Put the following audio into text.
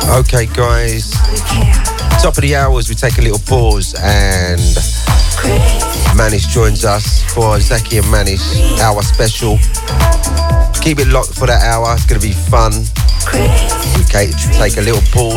Okay, guys. Top of the hour as we take a little pause and Manish joins us for Zaki and Manish hour special. Keep it locked for that hour. It's going to be fun. Okay, take a little pause.